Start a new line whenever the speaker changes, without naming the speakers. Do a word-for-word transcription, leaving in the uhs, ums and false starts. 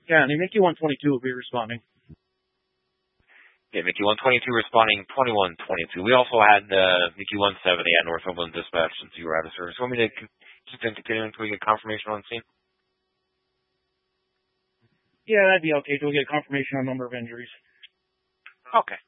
Yeah, and the Mickey one twenty-two will be responding.
Okay, Mickey one twenty-two responding twenty-one twenty-two. We also had uh, Mickey one seventy at Northumberland Dispatch since you were out of service. You want me to keep continuing until we get confirmation on scene?
Yeah, that'd be okay. Till we get confirmation on number of injuries.
Okay.